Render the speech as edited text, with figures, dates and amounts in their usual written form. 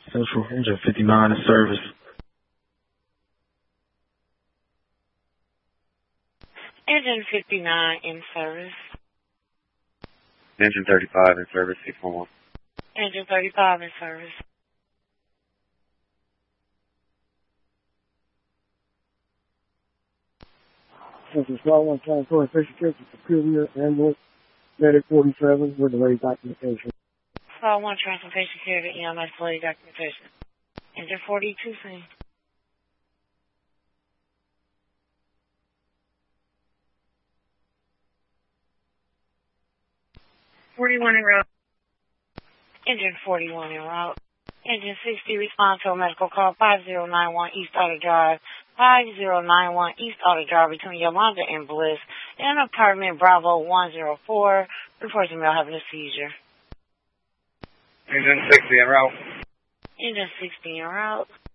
Central Engine 59 in service. Engine 59 in service. Engine 35 in service, 611. Engine 35 in service. This is Flight 1 California Fisher Trip to Superior Ambulance Medic 47 with delayed documentation. Flight 1 Transportation Care to EMS delayed documentation. Engine 42 scene. #41 en route. Engine 41 en route. Engine 60 respond to a medical call 5091 East Auto Drive. 5091 East Auto Drive between Yolanda and Bliss in apartment Bravo 104. Reports a male having a seizure. Engine 60 en route. Engine 60 en route.